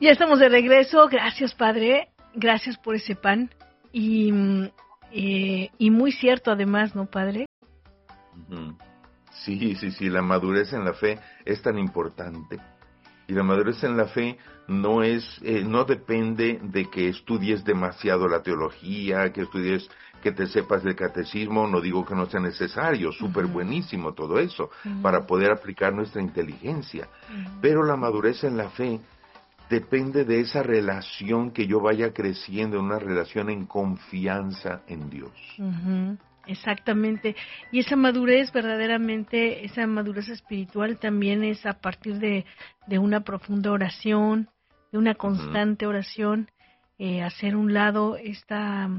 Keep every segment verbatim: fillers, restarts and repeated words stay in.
Ya estamos de regreso. Gracias, Padre. Gracias por ese pan. Y, eh, y muy cierto, además, ¿no, Padre? Uh-huh. Sí, sí, sí. La madurez en la fe es tan importante. Y la madurez en la fe no es, eh, no depende de que estudies demasiado la teología, que estudies, que te sepas del catecismo. No digo que no sea necesario, súper uh-huh. buenísimo todo eso, uh-huh. para poder aplicar nuestra inteligencia. Uh-huh. Pero la madurez en la fe depende de esa relación que yo vaya creciendo, una relación en confianza en Dios. Uh-huh. Exactamente. Y esa madurez, verdaderamente, esa madurez espiritual también es a partir de, de una profunda oración, de una constante uh-huh. oración, eh, hacer un lado esta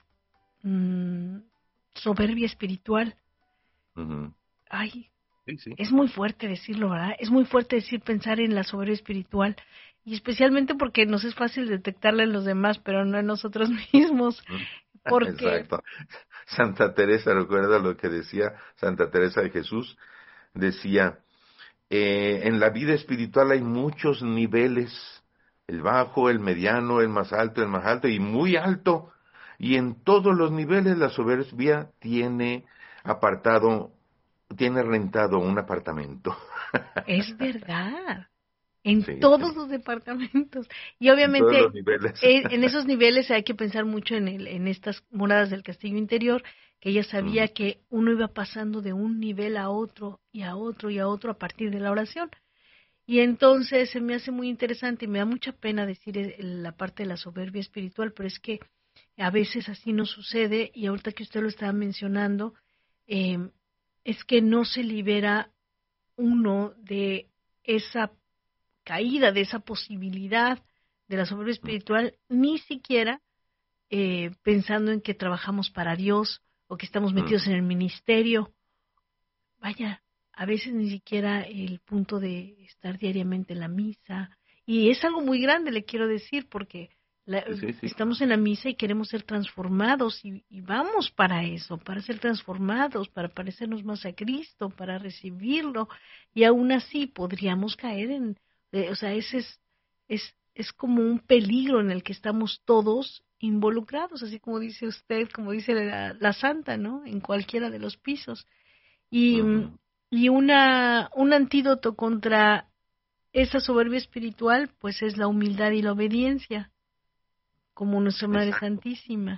um, soberbia espiritual. Uh-huh. Ay, sí, sí. Es muy fuerte decirlo, ¿verdad? Es muy fuerte decir, pensar en la soberbia espiritual, y especialmente porque nos es fácil detectarla en los demás, pero no en nosotros mismos. Porque... Exacto. Santa Teresa, recuerda lo que decía Santa Teresa de Jesús, decía, eh, en la vida espiritual hay muchos niveles, el bajo, el mediano, el más alto, el más alto y muy alto, y en todos los niveles la soberbia tiene apartado, tiene rentado un apartamento. Es verdad. En sí, todos sí. los departamentos. Y obviamente en, todos los niveles. en, en esos niveles hay que pensar mucho en, el, en estas moradas del castillo interior, que ella sabía mm. que uno iba pasando de un nivel a otro y a otro y a otro a partir de la oración. Y entonces se me hace muy interesante y me da mucha pena decir la parte de la soberbia espiritual, pero es que a veces así no sucede, y ahorita que usted lo estaba mencionando, eh, es que no se libera uno de esa caída, de esa posibilidad de la soberbia espiritual, ni siquiera eh, pensando en que trabajamos para Dios o que estamos metidos en el ministerio. Vaya, a veces ni siquiera el punto de estar diariamente en la misa, y es algo muy grande, le quiero decir, porque la, sí, sí. estamos en la misa y queremos ser transformados, y, y vamos para eso, para ser transformados, para parecernos más a Cristo, para recibirlo, y aún así podríamos caer en, eh, o sea, ese es, es, es como un peligro en el que estamos todos involucrados, así como dice usted, como dice la, la santa, ¿no? En cualquiera de los pisos. Y, uh-huh. y una un antídoto contra esa soberbia espiritual, pues es la humildad y la obediencia, como nuestra Madre Exacto. Santísima.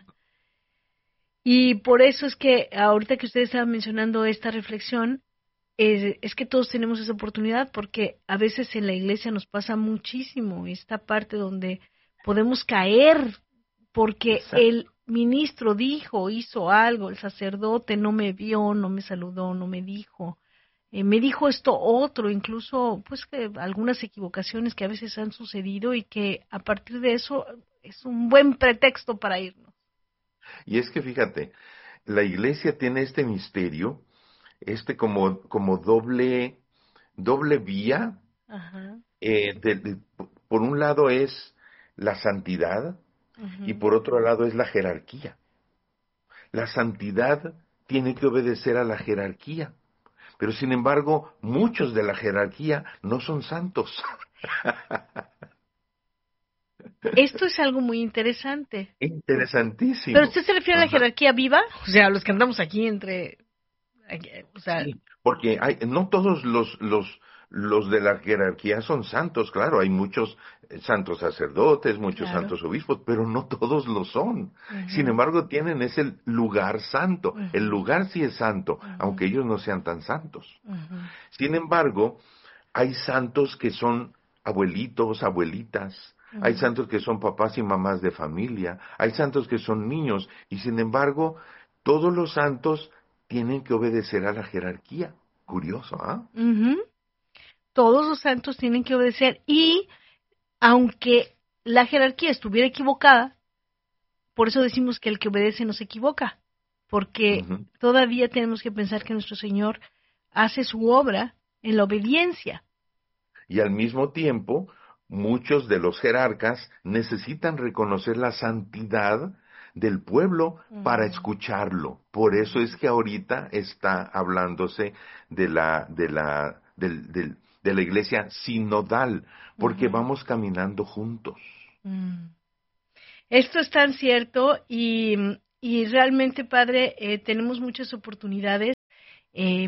Y por eso es que ahorita que usted estaba mencionando esta reflexión, es, es que todos tenemos esa oportunidad, porque a veces en la iglesia nos pasa muchísimo esta parte donde podemos caer porque Exacto. el ministro dijo, hizo algo, el sacerdote no me vio, no me saludó, no me dijo, eh, me dijo esto otro, incluso pues que algunas equivocaciones que a veces han sucedido, y que a partir de eso es un buen pretexto para irnos. Y es que fíjate, la iglesia tiene este misterio, este como, como doble, doble vía. Ajá. Eh, de, de, por un lado es la santidad, uh-huh. y por otro lado es la jerarquía. La santidad tiene que obedecer a la jerarquía, pero sin embargo muchos de la jerarquía no son santos. Esto es algo muy interesante. Interesantísimo. ¿Pero usted se refiere Ajá. a la jerarquía viva? O sea, los que andamos aquí entre... O sea... Sí, porque hay, no todos los, los, los de la jerarquía son santos, claro, hay muchos santos sacerdotes, muchos claro. santos obispos, pero no todos lo son. Uh-huh. Sin embargo, tienen ese lugar santo. Uh-huh. El lugar sí es santo, uh-huh. aunque ellos no sean tan santos. Uh-huh. Sin embargo, hay santos que son abuelitos, abuelitas, uh-huh. hay santos que son papás y mamás de familia, hay santos que son niños, y sin embargo, todos los santos tienen que obedecer a la jerarquía. Curioso, ¿ah? ¿eh? Uh-huh. Todos los santos tienen que obedecer, y aunque la jerarquía estuviera equivocada, por eso decimos que el que obedece no se equivoca, porque uh-huh. todavía tenemos que pensar que nuestro Señor hace su obra en la obediencia. Y al mismo tiempo, muchos de los jerarcas necesitan reconocer la santidad del pueblo uh-huh. para escucharlo. Por eso es que ahorita está hablándose de la, de la, del, del, de la iglesia sinodal, porque uh-huh. vamos caminando juntos. Mm. Esto es tan cierto y, y realmente, Padre, eh, tenemos muchas oportunidades eh,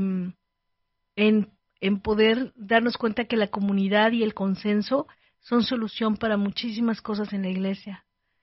en, en poder darnos cuenta que la comunidad y el consenso son solución para muchísimas cosas en la iglesia.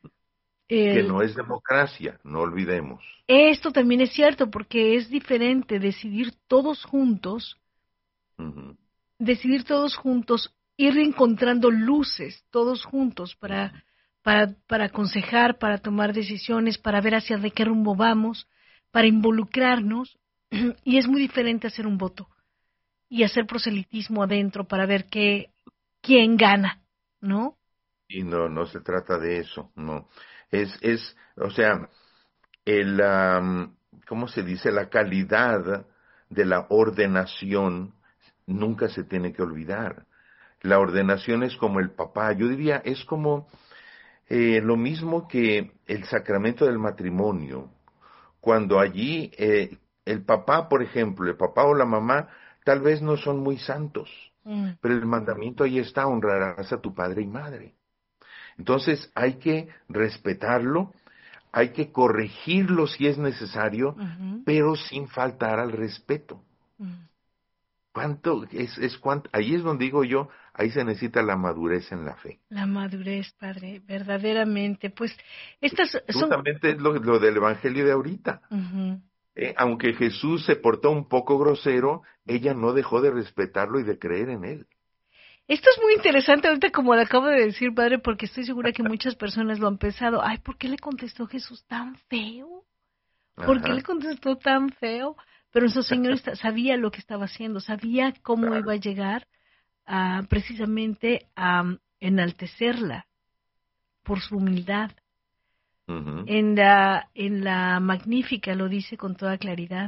El, que no es democracia, no olvidemos. Esto también es cierto, porque es diferente decidir todos juntos, uh-huh. decidir todos juntos, ir encontrando luces todos juntos para, uh-huh. para, para aconsejar, para tomar decisiones, para ver hacia de qué rumbo vamos, para involucrarnos, y es muy diferente hacer un voto y hacer proselitismo adentro para ver qué, quién gana, ¿no? Y no, no se trata de eso, no. Es, es, o sea, el, um, ¿cómo se dice? La calidad de la ordenación nunca se tiene que olvidar. La ordenación es como el papá, yo diría, es como eh, lo mismo que el sacramento del matrimonio. Cuando allí eh, el papá, por ejemplo, el papá o la mamá, tal vez no son muy santos, mm. pero el mandamiento ahí está, honrarás a tu padre y madre. Entonces hay que respetarlo, hay que corregirlo si es necesario, uh-huh. pero sin faltar al respeto. Uh-huh. ¿Cuánto es, es cuánto? Ahí es donde digo yo, ahí se necesita la madurez en la fe. La madurez, Padre, verdaderamente. Pues estas son... Justamente es lo, lo del evangelio de ahorita. Uh-huh. Eh, aunque Jesús se portó un poco grosero, ella no dejó de respetarlo y de creer en él. Esto es muy interesante ahorita como lo acabo de decir, Padre, porque estoy segura que muchas personas lo han pensado. Ay, ¿por qué le contestó Jesús tan feo? ¿Por Ajá. qué le contestó tan feo? Pero nuestro Señor sabía lo que estaba haciendo, sabía cómo claro. iba a llegar a, precisamente a enaltecerla por su humildad. Uh-huh. En la, en la Magnífica lo dice con toda claridad.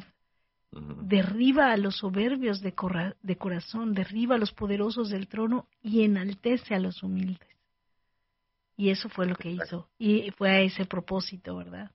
Derriba a los soberbios de, cora- de corazón, derriba a los poderosos del trono y enaltece a los humildes. Y eso fue lo que hizo, y fue a ese propósito, ¿verdad?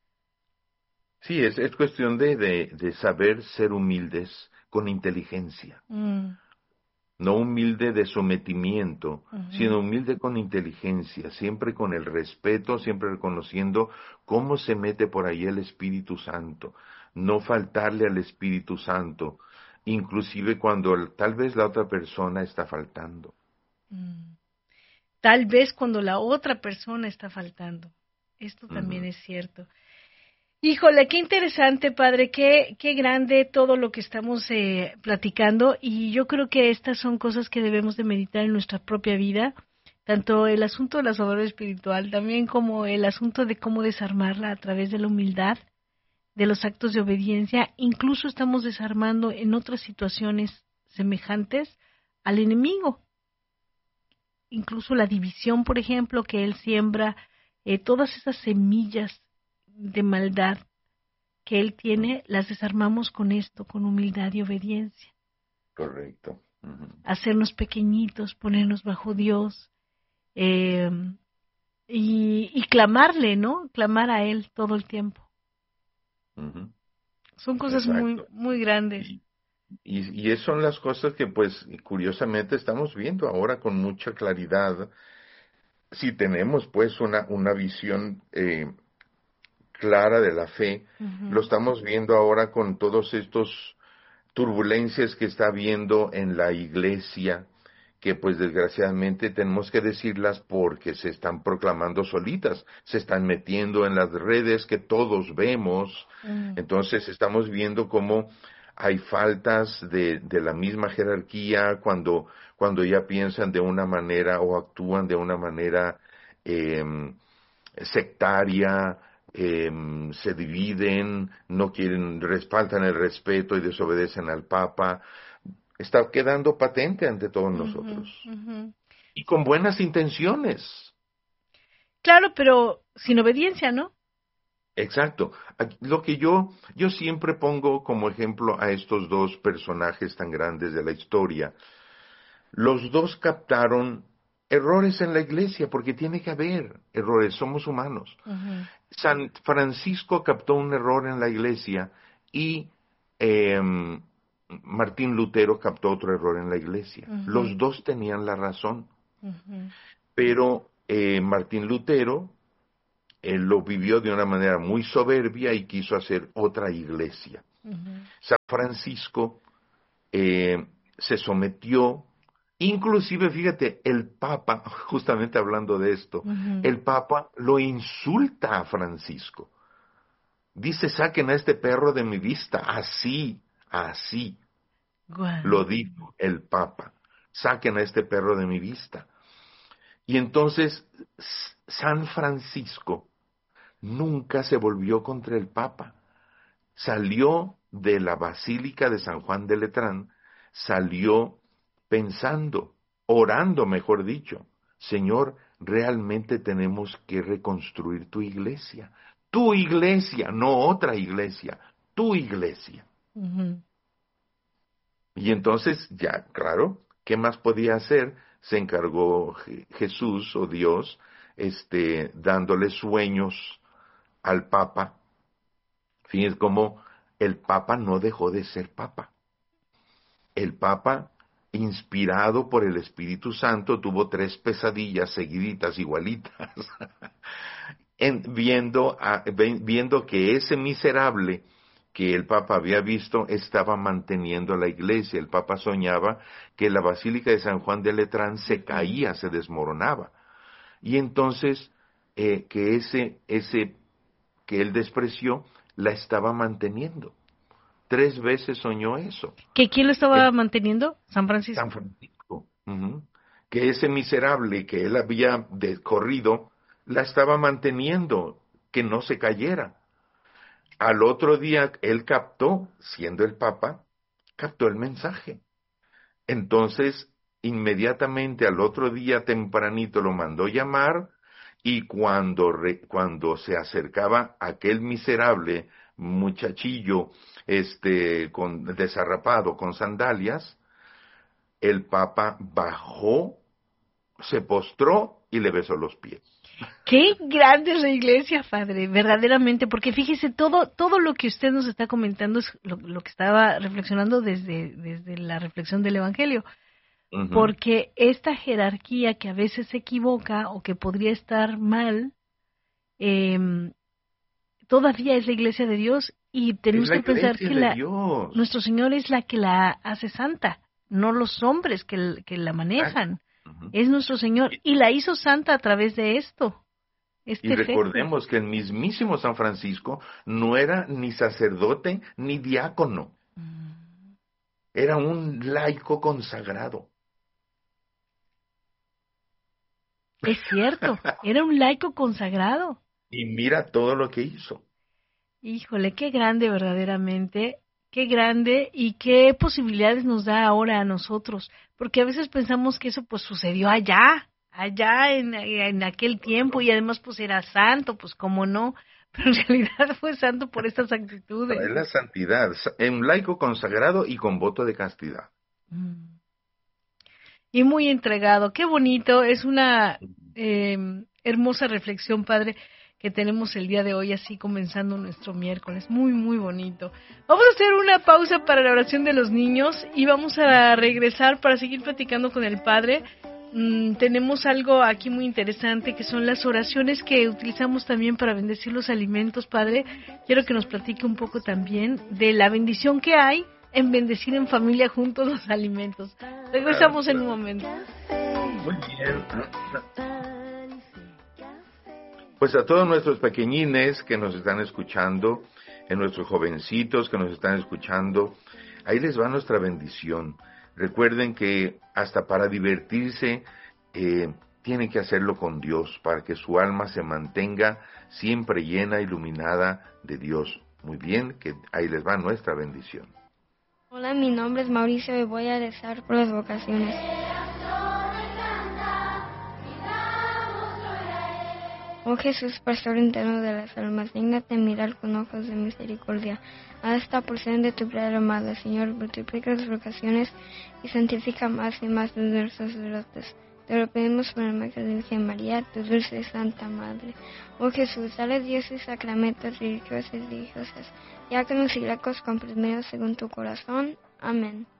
Sí, es, es cuestión de, de, de saber ser humildes con inteligencia. Mm. No humilde de sometimiento, Uh-huh. sino humilde con inteligencia, siempre con el respeto, siempre reconociendo cómo se mete por ahí el Espíritu Santo. No faltarle al Espíritu Santo, inclusive cuando el, tal vez la otra persona está faltando. Mm. Tal vez cuando la otra persona está faltando. Esto también uh-huh. es cierto. Híjole, qué interesante, Padre, qué, qué grande todo lo que estamos eh, platicando, y yo creo que estas son cosas que debemos de meditar en nuestra propia vida, tanto el asunto de la soberbia espiritual, también como el asunto de cómo desarmarla a través de la humildad, de los actos de obediencia. Incluso estamos desarmando en otras situaciones semejantes al enemigo, incluso la división, por ejemplo, que él siembra, eh, todas esas semillas de maldad que él tiene, las desarmamos con esto, con humildad y obediencia. Correcto. Uh-huh. Hacernos pequeñitos, ponernos bajo Dios, eh, y, y clamarle, ¿no? Clamar a él todo el tiempo. Uh-huh. Son cosas Exacto. muy muy grandes. Y, y, y esas son las cosas que, pues, curiosamente estamos viendo ahora con mucha claridad. Si tenemos, pues, una, una visión eh, clara de la fe, uh-huh. lo estamos viendo ahora con todos estos turbulencias que está habiendo en la iglesia, que pues desgraciadamente tenemos que decirlas porque se están proclamando solitas, se están metiendo en las redes que todos vemos, uh-huh. entonces estamos viendo cómo hay faltas de, de la misma jerarquía cuando, cuando ya piensan de una manera o actúan de una manera eh, sectaria, Eh, se dividen, no quieren, faltan el respeto y desobedecen al Papa. Está quedando patente ante todos uh-huh, nosotros. Uh-huh. Y con buenas intenciones. Claro, pero sin obediencia, ¿no? Exacto. Lo que yo, yo siempre pongo como ejemplo a estos dos personajes tan grandes de la historia. Los dos captaron errores en la iglesia, porque tiene que haber errores, somos humanos. Uh-huh. San Francisco captó un error en la iglesia y eh, Martín Lutero captó otro error en la iglesia. Uh-huh. Los dos tenían la razón. Uh-huh. Pero eh, Martín Lutero él lo vivió de una manera muy soberbia y quiso hacer otra iglesia. Uh-huh. San Francisco eh, se sometió, inclusive, fíjate, el Papa, justamente hablando de esto, uh-huh. el Papa lo insulta a Francisco. Dice, saquen a este perro de mi vista, así, así, wow. Lo dijo el Papa, saquen a este perro de mi vista. Y entonces, San Francisco nunca se volvió contra el Papa. Salió de la Basílica de San Juan de Letrán, salió pensando, orando, mejor dicho, Señor, realmente tenemos que reconstruir tu iglesia. Tu iglesia, no otra iglesia, tu iglesia. Uh-huh. Y entonces, ya, claro, ¿qué más podía hacer? Se encargó Jesús o Dios, este, dándole sueños al Papa. Fíjense cómo el Papa no dejó de ser Papa. El Papa, inspirado por el Espíritu Santo, tuvo tres pesadillas seguiditas, igualitas, en, viendo, a, viendo que ese miserable que el Papa había visto estaba manteniendo la iglesia. El Papa soñaba que la Basílica de San Juan de Letrán se caía, se desmoronaba. Y entonces, eh, que ese, ese que él despreció, la estaba manteniendo. Tres veces soñó eso. ¿Que quién lo estaba el, manteniendo? San Francisco. San Francisco. Uh-huh. Que ese miserable que él había corrido, la estaba manteniendo, que no se cayera. Al otro día, él captó, siendo el Papa, captó el mensaje. Entonces, inmediatamente al otro día tempranito lo mandó llamar, y cuando, re, cuando se acercaba aquel miserable muchachillo este, con, desarrapado con sandalias, el Papa bajó, se postró y le besó los pies. Qué grande es la iglesia, padre, verdaderamente, porque fíjese, todo todo lo que usted nos está comentando es lo, lo que estaba reflexionando desde, desde la reflexión del Evangelio. Uh-huh. Porque esta jerarquía que a veces se equivoca o que podría estar mal, eh, todavía es la iglesia de Dios, y tenemos que pensar que la, nuestro Señor es la que la hace santa, no los hombres que, que la manejan. Uh-huh. Es nuestro Señor, y la hizo santa a través de esto. Este y recordemos efecto. Que el mismísimo San Francisco no era ni sacerdote ni diácono. Uh-huh. Era un laico consagrado. Es cierto, era un laico consagrado. Y mira todo lo que hizo. Híjole, qué grande verdaderamente, qué grande y qué posibilidades nos da ahora a nosotros, porque a veces pensamos que eso pues sucedió allá, allá en, en aquel tiempo, y además pues era santo, pues cómo no, pero en realidad fue santo por estas actitudes. Es la santidad, en laico consagrado y con voto de castidad. Mm. Y muy entregado, qué bonito, es una eh, hermosa reflexión, padre, que tenemos el día de hoy, así comenzando nuestro miércoles, muy, muy bonito. Vamos a hacer una pausa para la oración de los niños y vamos a regresar para seguir platicando con el padre. Mm, tenemos algo aquí muy interesante, que son las oraciones que utilizamos también para bendecir los alimentos, padre. Quiero que nos platique un poco también de la bendición que hay en bendecir en familia juntos los alimentos. Regresamos en un momento. Muy bien. Pues a todos nuestros pequeñines que nos están escuchando, a nuestros jovencitos que nos están escuchando, ahí les va nuestra bendición. Recuerden que hasta para divertirse eh, tienen que hacerlo con Dios, para que su alma se mantenga siempre llena, iluminada de Dios. Muy bien, que ahí les va nuestra bendición. Hola, mi nombre es Mauricio y voy a rezar por las vocaciones. Oh Jesús, pastor interno de las almas, dígnate mirar con ojos de misericordia a esta porción de tu Padre amada. Señor, multiplica las vocaciones y santifica más y más de nuestros sacerdotes. Te lo pedimos por el amor de la Virgen María, tu dulce Santa Madre. Oh Jesús, dale Dios y sacramentos religiosos y religiosas, diáconos y laicos comprimidos según tu corazón. Amén.